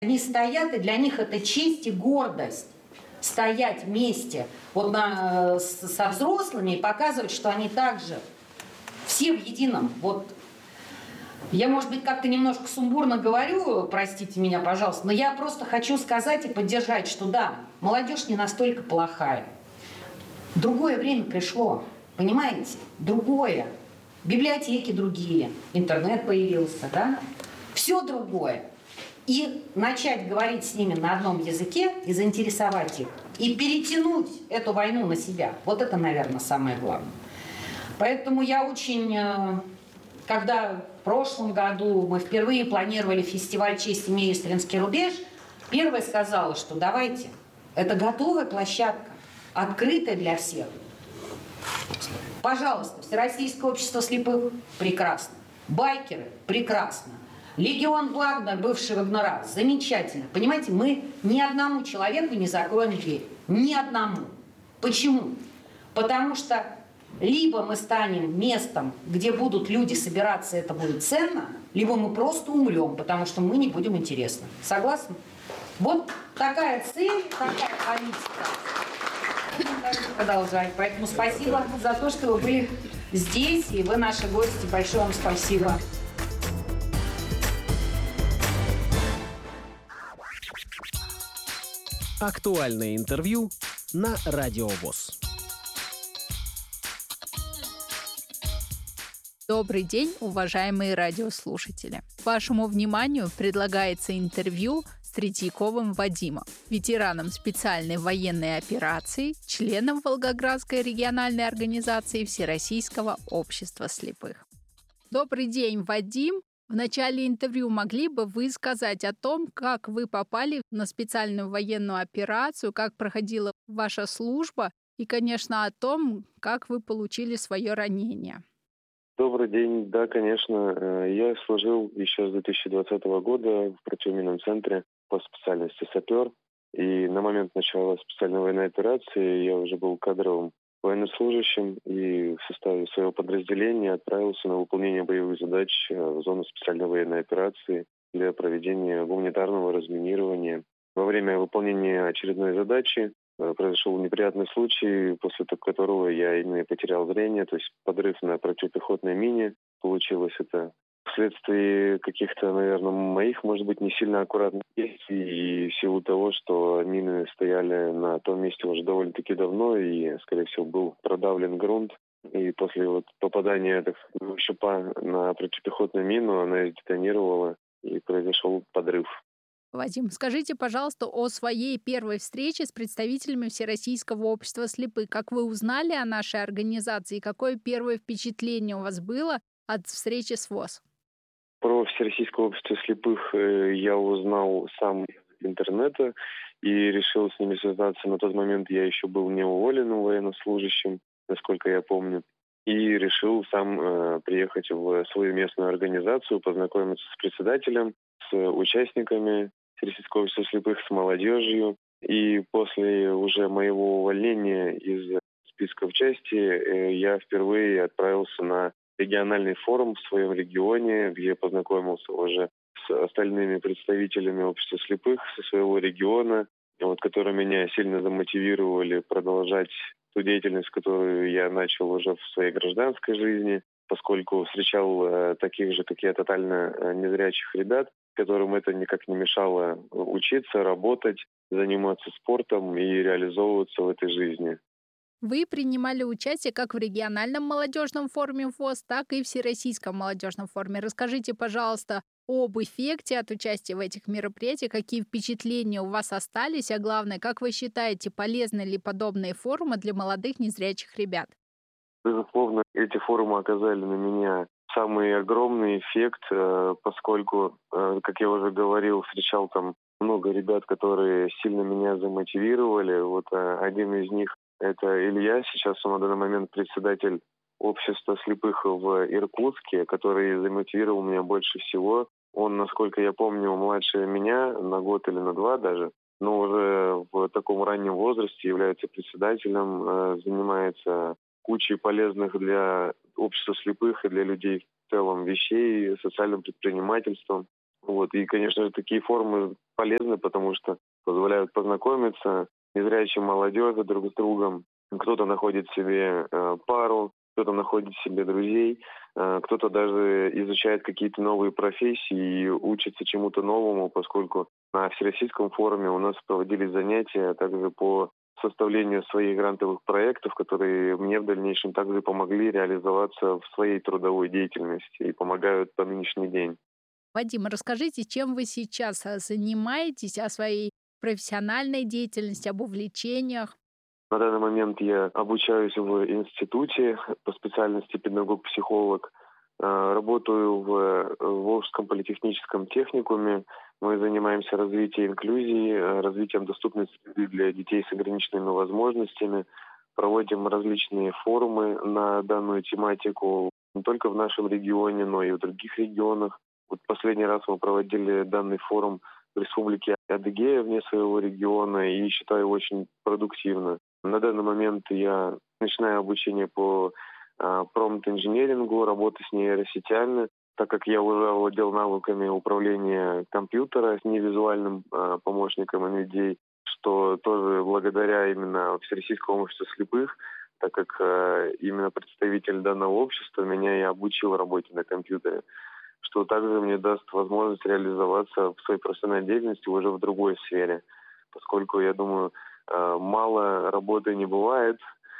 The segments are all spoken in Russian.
Они стоят, и для них это честь и гордость. Стоять вместе вот со взрослыми и показывать, что они также все в едином. Вот я, может быть, как-то немножко сумбурно говорю, простите меня, пожалуйста, но я просто хочу сказать и поддержать, что да, молодежь не настолько плохая. Другое время пришло, понимаете? Другое. Библиотеки другие, интернет появился, да? Все другое. И начать говорить с ними на одном языке и заинтересовать их, и перетянуть эту войну на себя. Вот это, наверное, самое главное. Поэтому я очень... Когда в прошлом году мы впервые планировали фестиваль «Честь имею Истринский рубеж», первая сказала, что давайте, это готовая площадка, открытая для всех. Пожалуйста, Всероссийское общество слепых – прекрасно. Байкеры – прекрасно. Легион Вагнер, бывший Вагнера – замечательно. Понимаете, мы ни одному человеку не закроем дверь. Ни одному. Почему? Потому что либо мы станем местом, где будут люди собираться, это будет ценно, либо мы просто умрем, потому что мы не будем интересны. Согласны? Вот такая цель, такая политика. Продолжать. Поэтому спасибо за то, что вы были здесь, и вы наши гости. Большое вам спасибо. Актуальное интервью на Радио ВОС. Добрый день, уважаемые радиослушатели! Вашему вниманию предлагается интервью с Третьяковым Вадимом, ветераном специальной военной операции, членом Волгоградской региональной организации Всероссийского общества слепых. Добрый день, Вадим! В начале интервью могли бы вы сказать о том, как вы попали на специальную военную операцию, как проходила ваша служба и, конечно, о том, как вы получили свое ранение? Добрый день. Да, конечно. Я служил еще с 2020 года в противоминном центре по специальности сапер. И на момент начала специальной военной операции я уже был кадровым военнослужащим и в составе своего подразделения отправился на выполнение боевых задач в зону специальной военной операции для проведения гуманитарного разминирования. Во время выполнения очередной задачи произошел неприятный случай, после которого я именно и потерял зрение, то есть подрыв на противопехотной мине. Получилось это вследствие каких-то, наверное, моих, может быть, не сильно аккуратных действий и в силу того, что мины стояли на том месте уже довольно-таки давно и, скорее всего, был продавлен грунт. И после попадания щупа на противопехотную мину она сдетонировала и произошел подрыв. Вадим, скажите, пожалуйста, о своей первой встрече с представителями Всероссийского общества слепых. Как вы узнали о нашей организации и какое первое впечатление у вас было от встречи с ВОС? Про Всероссийское общество слепых я узнал сам из интернета и решил с ними связаться. На тот момент я еще был не уволенным военнослужащим, насколько я помню. И решил сам приехать в свою местную организацию, познакомиться с председателем, с участниками Всероссийского общества слепых, с молодежью. И после уже моего увольнения из списков части я впервые отправился на региональный форум в своем регионе, где познакомился уже с остальными представителями общества слепых со своего региона, которые меня сильно замотивировали продолжать ту деятельность, которую я начал уже в своей гражданской жизни, поскольку встречал таких же, как я, тотально незрячих ребят, которым это никак не мешало учиться, работать, заниматься спортом и реализовываться в этой жизни. Вы принимали участие как в региональном молодежном форуме ВОС, так и в Всероссийском молодежном форуме. Расскажите, пожалуйста, об эффекте от участия в этих мероприятиях, какие впечатления у вас остались, а главное, как вы считаете, полезны ли подобные форумы для молодых незрячих ребят? Безусловно, эти форумы оказали на меня самый огромный эффект, поскольку, как я уже говорил, встречал там много ребят, которые сильно меня замотивировали. Один из них — это Илья, сейчас он на данный момент председатель общества слепых в Иркутске, который замотивировал меня больше всего. Он, насколько я помню, младше меня на год или на 2 даже, но уже в таком раннем возрасте является председателем, занимается кучей полезных для общества слепых и для людей в целом вещей, социальным предпринимательством. И, конечно же, такие форумы полезны, потому что позволяют познакомиться незрячим молодежи друг с другом. Кто-то находит себе пару, кто-то находит себе друзей, кто-то даже изучает какие-то новые профессии и учится чему-то новому, поскольку на Всероссийском форуме у нас проводились занятия также по составлению своих грантовых проектов, которые мне в дальнейшем также помогли реализоваться в своей трудовой деятельности и помогают по нынешний день. Вадим, расскажите, чем вы сейчас занимаетесь, о своей профессиональной деятельности, об увлечениях? На данный момент я обучаюсь в институте по специальности педагог-психолог. Работаю в Волжском политехническом техникуме. Мы занимаемся развитием инклюзии, развитием доступной среды для детей с ограниченными возможностями. Проводим различные форумы на данную тематику не только в нашем регионе, но и в других регионах. Последний раз мы проводили данный форум в Республике Адыгея вне своего региона и считаю очень продуктивно. На данный момент я начинаю обучение по промпт-инженерингу, работы с нейросетями, так как я уже овладел навыками управления компьютера с невизуальным помощником NVIDIA, что тоже благодаря именно Всероссийскому обществу слепых, так как именно представитель данного общества меня и обучил работе на компьютере, что также мне даст возможность реализоваться в своей профессиональной деятельности уже в другой сфере, поскольку, я думаю, мало работы не бывает,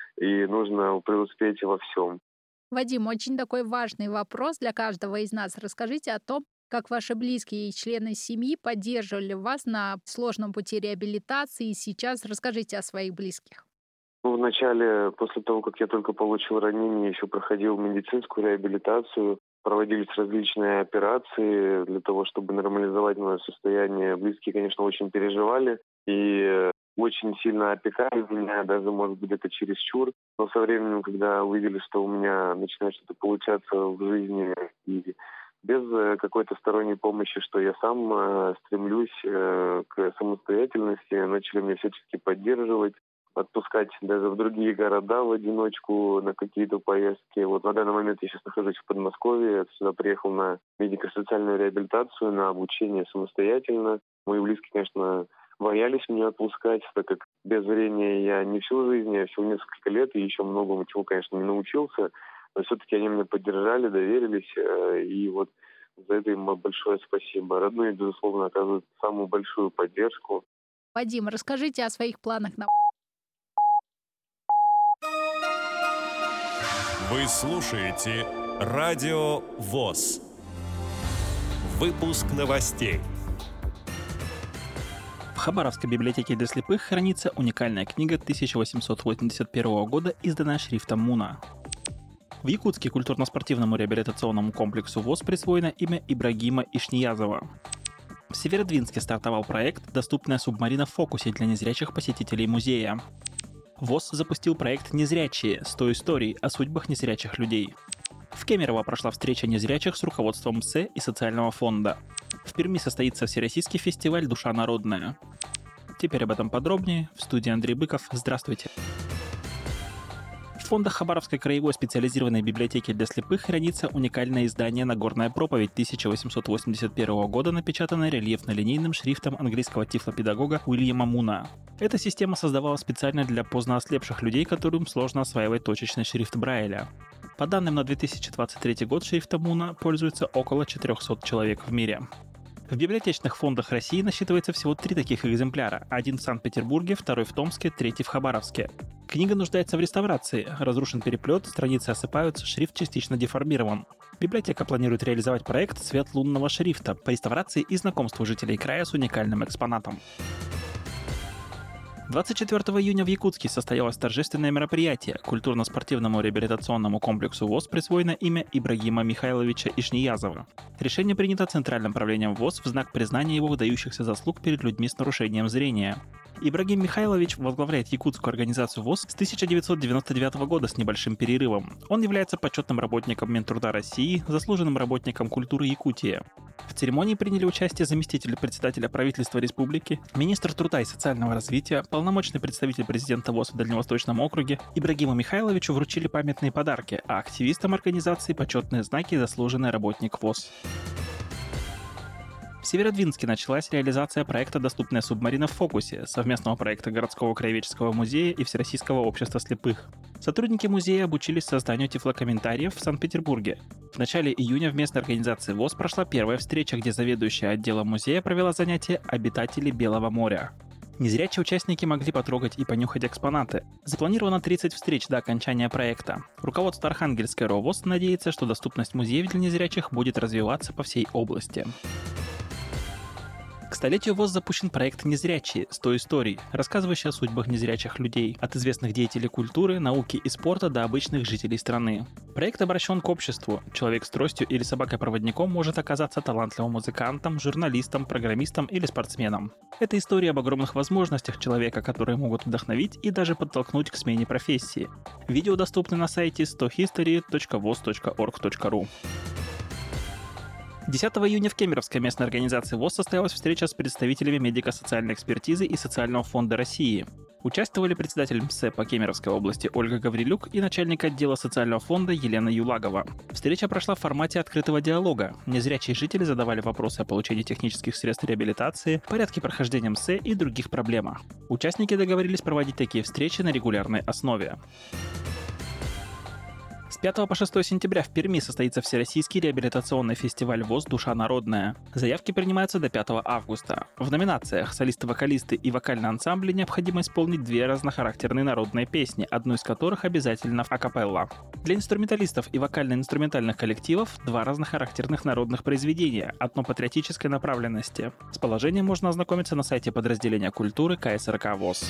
и нужно преуспеть во всем. Вадим, очень такой важный вопрос для каждого из нас. Расскажите о том, как ваши близкие и члены семьи поддерживали вас на сложном пути реабилитации, и сейчас расскажите о своих близких. Вначале, после того, как я только получил ранение, еще проходил медицинскую реабилитацию, проводились различные операции для того, чтобы нормализовать мое состояние. Близкие, конечно, очень переживали и очень сильно опекали меня, даже, может быть, это чересчур. Но со временем, когда увидели, что у меня начинает что-то получаться в жизни и без какой-то сторонней помощи, что я сам стремлюсь к самостоятельности, начали меня всячески поддерживать, отпускать даже в другие города в одиночку на какие-то поездки. На данный момент я сейчас нахожусь в Подмосковье. Я сюда приехал на медико-социальную реабилитацию, на обучение самостоятельно. Мои близкие, конечно, боялись меня отпускать, так как без зрения я не всю жизнь, я всего несколько лет и еще многому чего, конечно, не научился. Но все-таки они меня поддержали, доверились. И за это им большое спасибо. Родные, безусловно, оказывают самую большую поддержку. Вадим, расскажите о своих планах на... Вы слушаете Радио ВОС. Выпуск новостей. В Хабаровской библиотеке для слепых хранится уникальная книга 1881 года, изданная шрифтом Муна. В Якутске культурно-спортивному реабилитационному комплексу ВОС присвоено имя Ибрагима Ишниязова. В Северодвинске стартовал проект «Доступная субмарина в фокусе» для незрячих посетителей музея. ВОС запустил проект «Незрячие. 100 историй о судьбах незрячих людей». В Кемерово прошла встреча незрячих с руководством МСЭ и социального фонда. В Перми состоится Всероссийский фестиваль «Душа народная». Теперь об этом подробнее. В студии Андрей Быков. Здравствуйте. В фондах Хабаровской краевой специализированной библиотеки для слепых хранится уникальное издание «Нагорная проповедь» 1881 года, напечатанное рельефно-линейным шрифтом английского тифлопедагога Уильяма Муна. Эта система создавалась специально для поздно ослепших людей, которым сложно осваивать точечный шрифт Брайля. По данным на 2023 год шрифтом Муна пользуется около 400 человек в мире. В библиотечных фондах России насчитывается всего 3 таких экземпляра. Один в Санкт-Петербурге, второй в Томске, третий в Хабаровске. Книга нуждается в реставрации. Разрушен переплет, страницы осыпаются, шрифт частично деформирован. Библиотека планирует реализовать проект «Свет лунного шрифта» по реставрации и знакомству жителей края с уникальным экспонатом. 24 июня в Якутске состоялось торжественное мероприятие. Культурно-спортивному реабилитационному комплексу ВОС присвоено имя Ибрагима Михайловича Ишниязова. Решение принято Центральным правлением ВОС в знак признания его выдающихся заслуг перед людьми с нарушением зрения. Ибрагим Михайлович возглавляет якутскую организацию ВОС с 1999 года с небольшим перерывом. Он является почетным работником Минтруда России, заслуженным работником культуры Якутии. В церемонии приняли участие заместитель председателя правительства республики, министр труда и социального развития, полномочный представитель президента ВОС в Дальневосточном округе. Ибрагиму Михайловичу вручили памятные подарки, а активистам организации почетные знаки «Заслуженный работник ВОС». В Северодвинске началась реализация проекта «Доступная субмарина в фокусе», совместного проекта Городского краеведческого музея и Всероссийского общества слепых. Сотрудники музея обучились созданию тифлокомментариев в Санкт-Петербурге. В начале июня в местной организации ВОС прошла первая встреча, где заведующая отделом музея провела занятие «Обитатели Белого моря». Незрячие участники могли потрогать и понюхать экспонаты. Запланировано 30 встреч до окончания проекта. Руководство Архангельской РОВОС надеется, что доступность музеев для незрячих будет развиваться по всей области. К столетию ВОС запущен проект «Незрячие. 100 историй», рассказывающий о судьбах незрячих людей, от известных деятелей культуры, науки и спорта до обычных жителей страны. Проект обращен к обществу. Человек с тростью или собакой-проводником может оказаться талантливым музыкантом, журналистом, программистом или спортсменом. Это история об огромных возможностях человека, которые могут вдохновить и даже подтолкнуть к смене профессии. Видео доступны на сайте 100history.vos.org.ru. 10 июня в Кемеровской местной организации ВОС состоялась встреча с представителями медико-социальной экспертизы и Социального фонда России. Участвовали председатель МСЭ по Кемеровской области Ольга Гаврилюк и начальник отдела Социального фонда Елена Юлагова. Встреча прошла в формате открытого диалога. Незрячие жители задавали вопросы о получении технических средств реабилитации, порядке прохождения МСЭ и других проблемах. Участники договорились проводить такие встречи на регулярной основе. С 5 по 6 сентября в Перми состоится Всероссийский реабилитационный фестиваль ВОС «Душа народная». Заявки принимаются до 5 августа. В номинациях солисты-вокалисты и вокальные ансамбли необходимо исполнить 2 разнохарактерные народные песни, одну из которых обязательно акапелла. Для инструменталистов и вокально-инструментальных коллективов 2 разнохарактерных народных произведения, одно патриотической направленности. С положением можно ознакомиться на сайте подразделения культуры КСРК ВОС.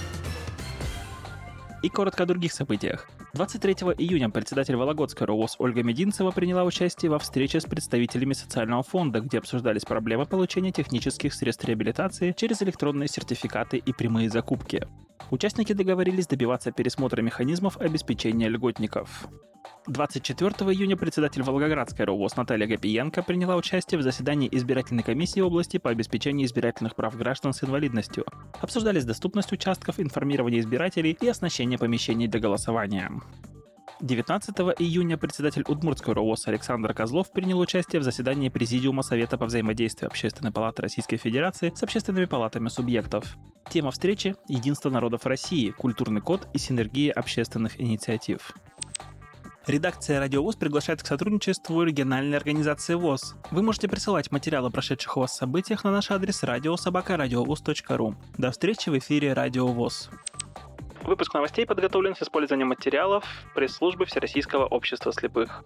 И коротко о других событиях. 23 июня председатель Вологодской РОВОС Ольга Мединцева приняла участие во встрече с представителями Социального фонда, где обсуждались проблемы получения технических средств реабилитации через электронные сертификаты и прямые закупки. Участники договорились добиваться пересмотра механизмов обеспечения льготников. 24 июня председатель Волгоградской РОВОС Наталья Гапиенко приняла участие в заседании избирательной комиссии области по обеспечению избирательных прав граждан с инвалидностью. Обсуждались доступность участков, информирование избирателей и оснащение помещений для голосования. 19 июня председатель Удмуртской РОВОС Александр Козлов принял участие в заседании Президиума Совета по взаимодействию Общественной палаты Российской Федерации с общественными палатами субъектов. Тема встречи – «Единство народов России. Культурный код и синергия общественных инициатив». Редакция «Радио ВОС» приглашает к сотрудничеству региональной организации ВОС. Вы можете присылать материалы о прошедших у вас событиях на наш адрес radio@radiovos.ru. До встречи в эфире «Радио ВОС». Выпуск новостей подготовлен с использованием материалов пресс-службы Всероссийского общества слепых.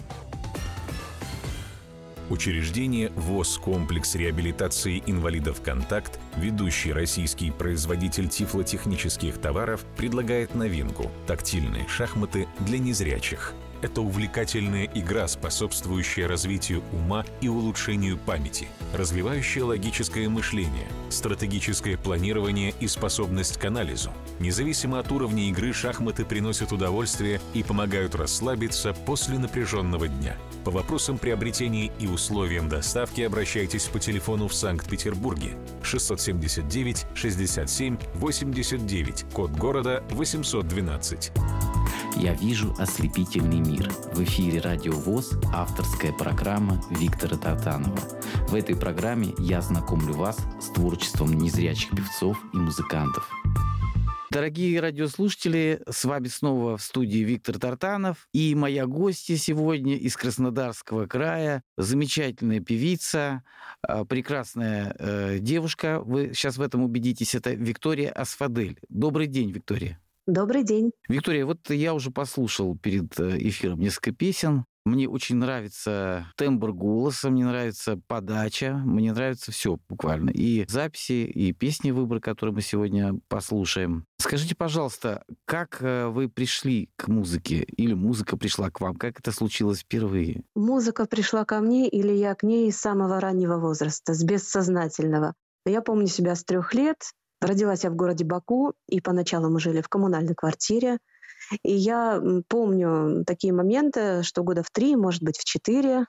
Учреждение ВОС «Комплекс реабилитации инвалидов «Контакт», ведущий российский производитель тифлотехнических товаров, предлагает новинку – тактильные шахматы для незрячих. Это увлекательная игра, способствующая развитию ума и улучшению памяти, развивающая логическое мышление, стратегическое планирование и способность к анализу. Независимо от уровня игры, шахматы приносят удовольствие и помогают расслабиться после напряженного дня. По вопросам приобретения и условиям доставки обращайтесь по телефону в Санкт-Петербурге 679 67 89, код города 812. «Я вижу ослепительный мир». В эфире «Радио ВОС» авторская программа Виктора Тартанова. В этой программе я знакомлю вас с творчеством незрячих певцов и музыкантов. Дорогие радиослушатели, с вами снова в студии Виктор Тартанов. И моя гостья сегодня из Краснодарского края, замечательная певица, прекрасная девушка. Вы сейчас в этом убедитесь, это Виктория Асфадель. Добрый день, Виктория. Добрый день. Виктория, вот я уже послушал перед эфиром несколько песен. Мне очень нравится тембр голоса, мне нравится подача, мне нравится все буквально. И записи, и песни выбор, которые мы сегодня послушаем. Скажите, пожалуйста, как вы пришли к музыке? Или музыка пришла к вам? Как это случилось впервые? Музыка пришла ко мне, или я к ней с самого раннего возраста, с бессознательного. Я помню себя с 3 лет. Родилась я в городе Баку, и поначалу мы жили в коммунальной квартире. И я помню такие моменты, что года в 3, может быть, в 4,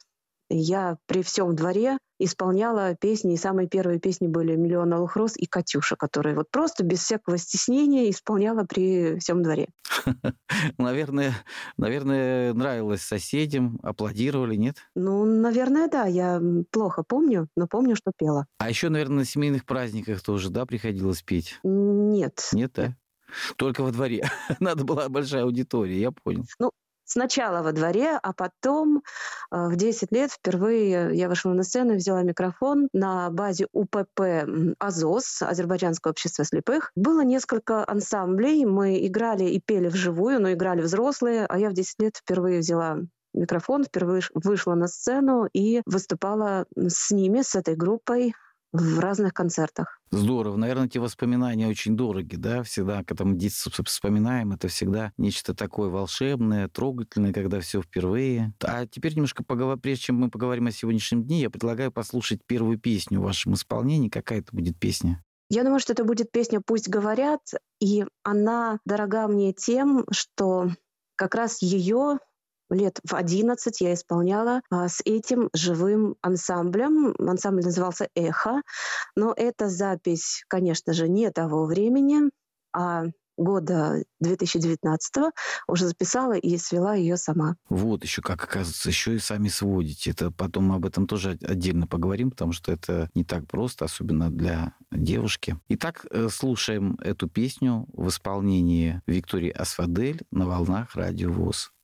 я при всем дворе исполняла песни, и самые первые песни были «Миллион алых роз» и «Катюша», которые вот просто без всякого стеснения исполняла при всем дворе. Наверное, нравилось соседям, аплодировали, нет? Ну, наверное, да. Я плохо помню, но помню, что пела. А еще, наверное, на семейных праздниках тоже, да, приходилось петь? Нет. Нет, да? Только во дворе. Надо была большая аудитория, я понял. Ну, сначала во дворе, а потом в 10 лет впервые я вышла на сцену и взяла микрофон на базе УПП «Азос», Азербайджанское общество слепых. Было несколько ансамблей, мы играли и пели вживую, но играли взрослые, а я в 10 лет впервые взяла микрофон, впервые вышла на сцену и выступала с ними, с этой группой, в разных концертах. Здорово. Наверное, эти воспоминания очень дороги, да? Всегда, когда мы детство вспоминаем, это всегда нечто такое волшебное, трогательное, когда все впервые. А теперь немножко прежде чем мы поговорим о сегодняшнем дне, я предлагаю послушать первую песню в вашем исполнении. Какая это будет песня? Я думаю, что это будет песня «Пусть говорят», и она дорога мне тем, что как раз ее лет в 11 я исполняла с этим живым ансамблем. Ансамбль назывался «Эхо». Но эта запись, конечно же, не того времени, а года 2019-го уже записала и свела ее сама. Вот еще как, оказывается, еще и сами сводите. Это потом мы об этом тоже отдельно поговорим, потому что это не так просто, особенно для девушки. Итак, слушаем эту песню в исполнении Виктории Асфадель на волнах Радио ВОС.